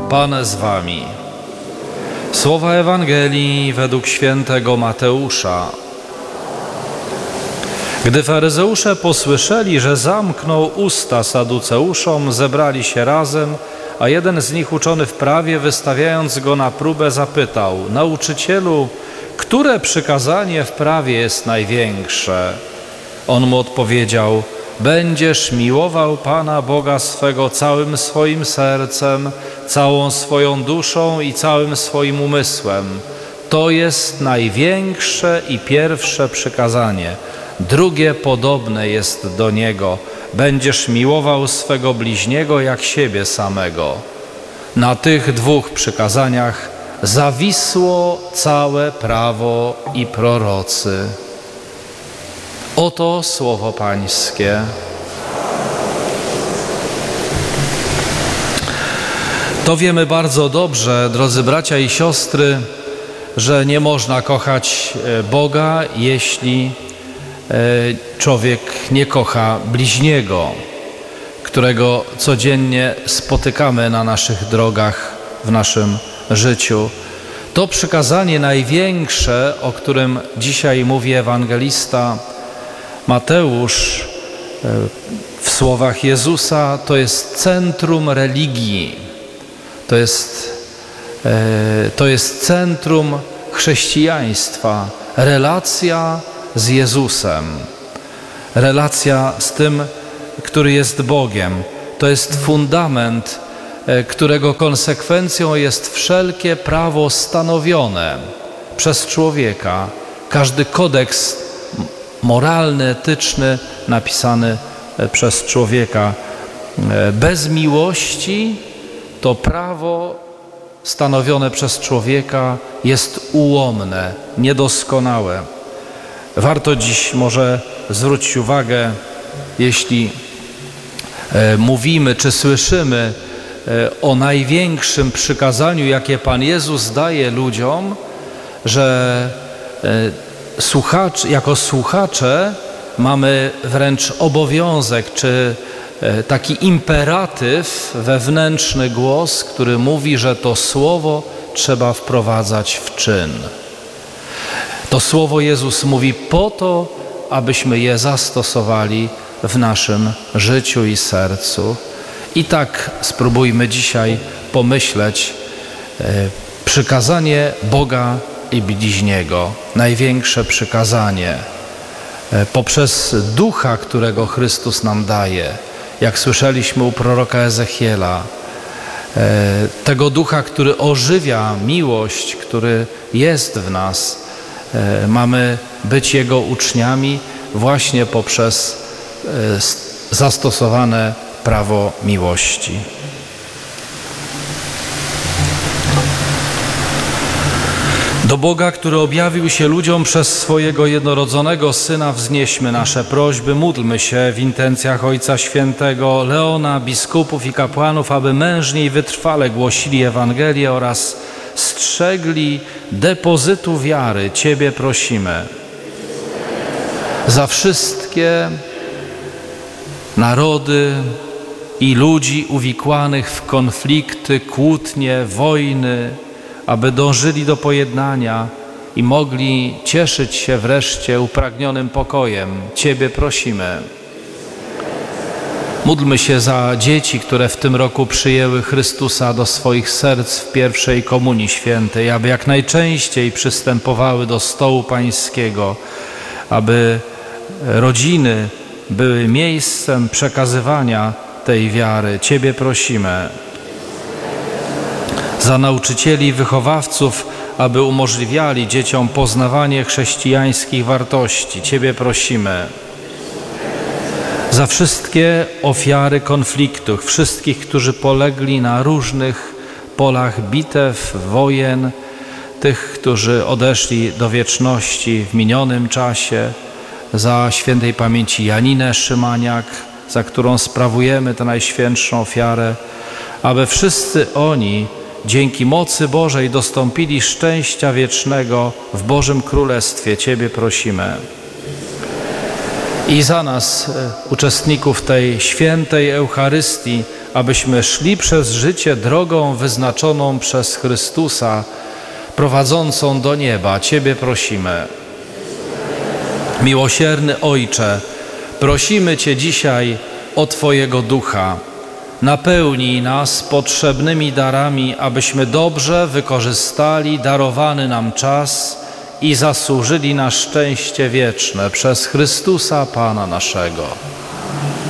Pan z wami. Słowa Ewangelii według świętego Mateusza. Gdy faryzeusze posłyszeli, że zamknął usta saduceuszom, zebrali się razem, a jeden z nich, uczony w prawie, wystawiając go na próbę, zapytał: Nauczycielu, które przykazanie w prawie jest największe? On mu odpowiedział: Będziesz miłował Pana Boga swego całym swoim sercem, całą swoją duszą i całym swoim umysłem. To jest największe i pierwsze przykazanie. Drugie podobne jest do niego. Będziesz miłował swego bliźniego jak siebie samego. Na tych dwóch przykazaniach zawisło całe prawo i prorocy. Oto słowo Pańskie. To wiemy bardzo dobrze, drodzy bracia i siostry, że nie można kochać Boga, jeśli człowiek nie kocha bliźniego, którego codziennie spotykamy na naszych drogach, w naszym życiu. To przykazanie największe, o którym dzisiaj mówi ewangelista Mateusz w słowach Jezusa, to jest centrum religii. To jest centrum chrześcijaństwa. Relacja z Jezusem. Relacja z tym, który jest Bogiem. To jest fundament, którego konsekwencją jest wszelkie prawo stanowione przez człowieka. Każdy kodeks moralny, etyczny, napisany przez człowieka. Bez miłości to prawo stanowione przez człowieka jest ułomne, niedoskonałe. Warto dziś może zwrócić uwagę, jeśli mówimy czy słyszymy o największym przykazaniu, jakie Pan Jezus daje ludziom, że jako słuchacze mamy wręcz obowiązek, czy taki imperatyw, wewnętrzny głos, który mówi, że to słowo trzeba wprowadzać w czyn. To słowo Jezus mówi po to, abyśmy je zastosowali w naszym życiu i sercu. I tak spróbujmy dzisiaj pomyśleć przykazanie Boga i bliźniego, największe przykazanie, poprzez Ducha, którego Chrystus nam daje. Jak słyszeliśmy u proroka Ezechiela, tego Ducha, który ożywia miłość, który jest w nas. Mamy być Jego uczniami właśnie poprzez zastosowane prawo miłości. Do Boga, który objawił się ludziom przez swojego jednorodzonego Syna, wznieśmy nasze prośby, módlmy się w intencjach Ojca Świętego, Leona, biskupów i kapłanów, aby mężnie i wytrwale głosili Ewangelię oraz strzegli depozytu wiary. Ciebie prosimy. Za wszystkie narody i ludzi uwikłanych w konflikty, kłótnie, wojny, aby dążyli do pojednania i mogli cieszyć się wreszcie upragnionym pokojem. Ciebie prosimy. Módlmy się za dzieci, które w tym roku przyjęły Chrystusa do swoich serc w pierwszej Komunii Świętej, aby jak najczęściej przystępowały do stołu Pańskiego, aby rodziny były miejscem przekazywania tej wiary. Ciebie prosimy. Za nauczycieli i wychowawców, aby umożliwiali dzieciom poznawanie chrześcijańskich wartości. Ciebie prosimy. Za wszystkie ofiary konfliktów, wszystkich, którzy polegli na różnych polach bitew, wojen, tych, którzy odeszli do wieczności w minionym czasie, za świętej pamięci Janinę Szymaniak, za którą sprawujemy tę najświętszą ofiarę, aby wszyscy oni dzięki mocy Bożej dostąpili szczęścia wiecznego w Bożym Królestwie. Ciebie prosimy. I za nas, uczestników tej świętej Eucharystii, abyśmy szli przez życie drogą wyznaczoną przez Chrystusa, prowadzącą do nieba. Ciebie prosimy. Miłosierny Ojcze, prosimy Cię dzisiaj o Twojego Ducha. Napełnij nas potrzebnymi darami, abyśmy dobrze wykorzystali darowany nam czas i zasłużyli na szczęście wieczne przez Chrystusa Pana naszego.